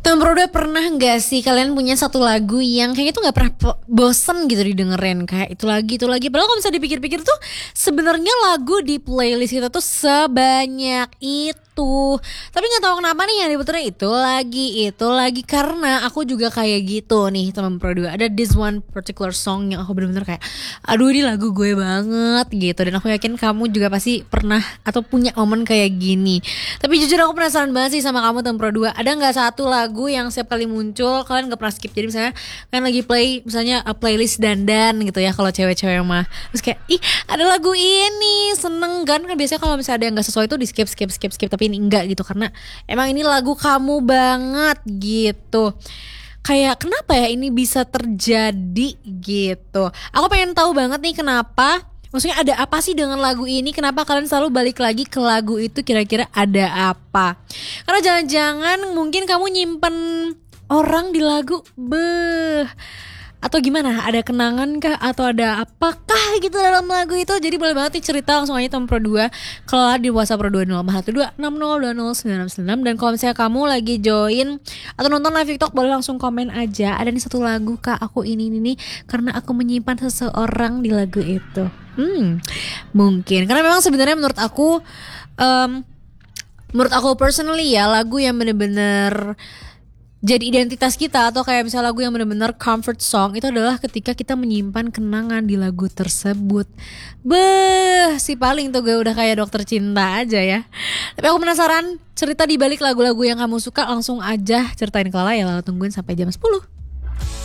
Tom Broda, pernah nggak sih kalian punya satu lagu yang kayaknya tuh nggak pernah bosen gitu didengerin, kayak itu lagi. Padahal kalau bisa dipikir-pikir tuh sebenarnya lagu di playlist kita tuh sebanyak itu. Tapi nggak tahu kenapa nih yang diputerin itu lagi karena aku juga kayak gitu nih teman Pro 2. Ada this one particular song yang aku bener-bener kayak, aduh ini lagu gue banget gitu. Dan aku yakin kamu juga pasti pernah atau punya momen kayak gini. Tapi jujur aku penasaran banget sih sama kamu teman Pro 2. Ada nggak satu lagu yang setiap kali muncul kalian gak pernah skip? Jadi misalnya kalian lagi play misalnya playlist dandan gitu ya, kalau cewek-cewek mah, terus kayak ih ada lagu ini, seneng kan biasanya kalau misalnya ada yang gak sesuai itu di skip, tapi ini enggak gitu karena emang ini lagu kamu banget gitu. Kayak kenapa ya ini bisa terjadi gitu. Aku pengen tahu banget nih kenapa. Maksudnya ada apa sih dengan lagu ini? Kenapa kalian selalu balik lagi ke lagu itu? Kira-kira ada apa? Karena jangan-jangan mungkin kamu nyimpen orang di lagu. Atau gimana? Ada kenangan kah? Atau ada apakah gitu dalam lagu itu? Jadi boleh banget nih cerita langsung aja teman Pro 2. Kalau di WhatsApp Pro 2 04126020966. Dan kalau misalnya kamu lagi join atau nonton live TikTok, boleh langsung komen aja. Ada nih satu lagu kak, aku ini karena aku menyimpan seseorang di lagu itu. Mungkin karena memang sebenarnya menurut aku personally ya, lagu yang bener-bener jadi identitas kita atau kayak misalnya lagu yang benar-benar comfort song itu adalah ketika kita menyimpan kenangan di lagu tersebut. Si paling tuh gue udah kayak dokter cinta aja ya. Tapi aku penasaran cerita di balik lagu-lagu yang kamu suka, langsung aja ceritain ke Lala ya. Lalu tungguin sampai jam 10.